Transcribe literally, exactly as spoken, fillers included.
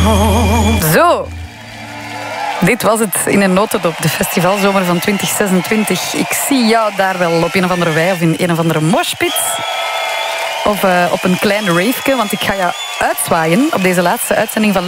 Zo. Dit was het in een notendop, de festivalzomer van twintig zesentwintig. Ik zie jou daar wel op een of andere wei of in een of andere moshpit. Of uh, op een klein raveje, want ik ga jou uitzwaaien op deze laatste uitzending van